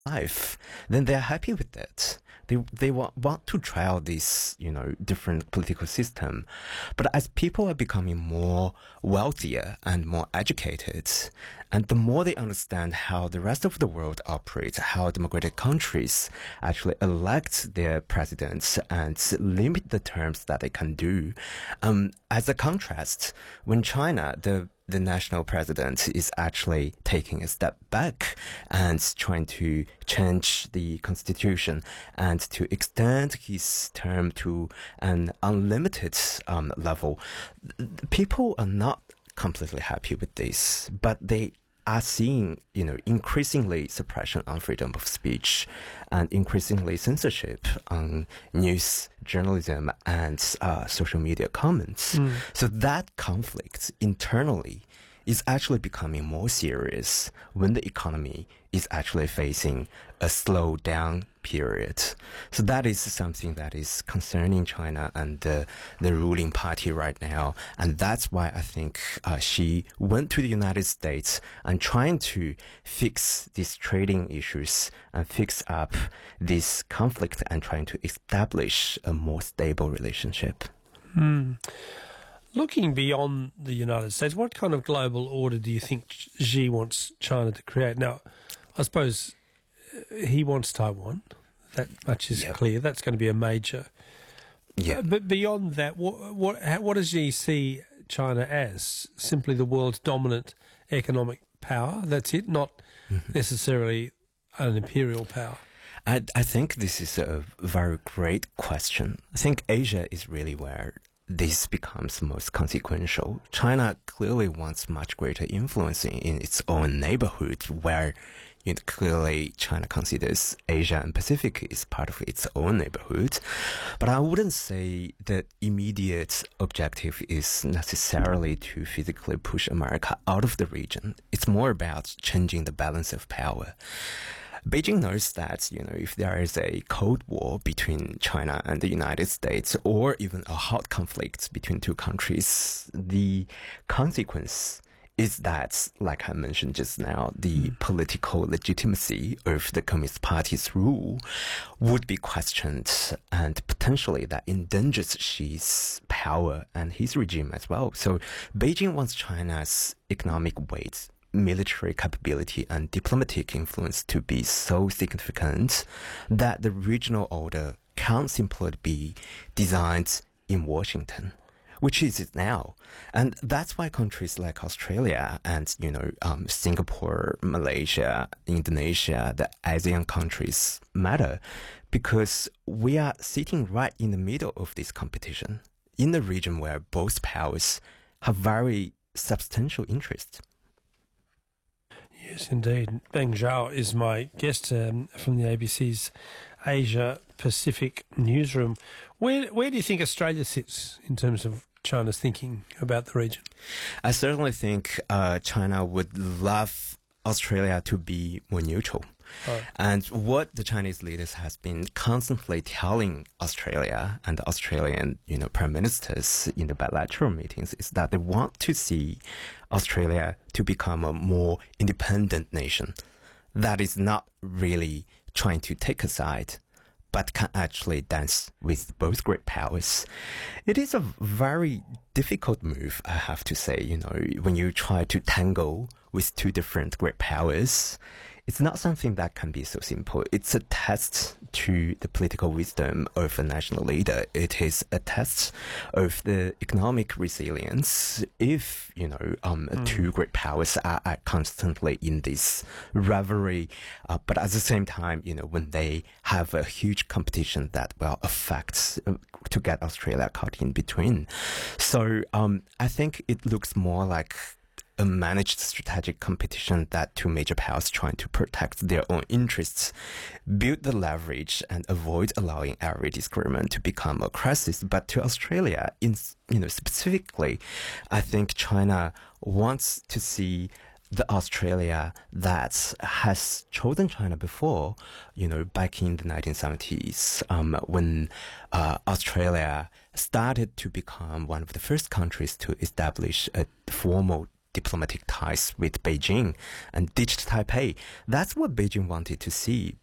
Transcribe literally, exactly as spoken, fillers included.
life, then they're happy with it. They they want, want to try out this, you know, different political system. But as people are becoming more wealthier and more educated, and the more they understand how the rest of the world operates, how democratic countries actually elect their presidents and limit the terms that they can do. Um, as a contrast, when China, the the national president is actually taking a step back and trying to change the constitution and to extend his term to an unlimited um, level. People are not completely happy with this, but they are seeing, you know, increasingly suppression on freedom of speech and increasingly censorship on news journalism and uh, social media comments. Mm. So that conflict internally is actually becoming more serious when the economy is actually facing a slowdown period. So that is something that is concerning China and the, the ruling party right now. And that's why I think uh, she went to the United States and trying to fix these trading issues and fix up this conflict and trying to establish a more stable relationship. Hmm. Looking beyond the United States, what kind of global order do you think Xi wants China to create? Now, I suppose he wants Taiwan. That much is yep. clear. That's going to be a major. Yeah. Uh, but beyond that, what what how, what does Xi see China as? Simply the world's dominant economic power? That's it, not mm-hmm. necessarily an imperial power. I, I think this is a very great question. I think Asia is really where this becomes most consequential. China clearly wants much greater influence in, in its own neighborhood, where you know, clearly China considers Asia and Pacific is part of its own neighborhood. But I wouldn't say the immediate objective is necessarily to physically push America out of the region. It's more about changing the balance of power. Beijing knows that, you know, if there is a Cold War between China and the United States, or even a hot conflict between two countries, the consequence is that, like I mentioned just now, the mm. political legitimacy of the Communist Party's rule would be questioned, and potentially that endangers Xi's power and his regime as well. So Beijing wants China's economic weight, military capability and diplomatic influence to be so significant that the regional order can't simply be designed in Washington, which is it now. And that's why countries like Australia and, you know, um, Singapore, Malaysia, Indonesia, the ASEAN countries matter, because we are sitting right in the middle of this competition in a region where both powers have very substantial interests. Yes, indeed. Beng Zhao is my guest um, from the A B C's Asia Pacific newsroom. Where where do you think Australia sits in terms of China's thinking about the region? I certainly think uh, China would love Australia to be more neutral. Oh. And what the Chinese leaders has been constantly telling Australia and the Australian, you know, prime ministers in the bilateral meetings is that they want to see Australia to become a more independent nation that is not really trying to take a side, but can actually dance with both great powers. It is a very difficult move, I have to say, you know, when you try to tangle with two different great powers. It's not something that can be so simple. It's a test to the political wisdom of a national leader. It is a test of the economic resilience if, you know, um, mm. two great powers are, are constantly in this rivalry. Uh, but at the same time, you know, when they have a huge competition that, well, affects uh, to get Australia caught in between. So um, I think it looks more like a managed strategic competition that two major powers trying to protect their own interests, build the leverage and avoid allowing every disagreement to become a crisis. But to Australia, in you know specifically, I think China wants to see the Australia that has chosen China before, you know, back in the nineteen seventies, um, when uh, Australia started to become one of the first countries to establish a formal diplomatic ties with Beijing and ditched Taipei. That's what Beijing wanted to see.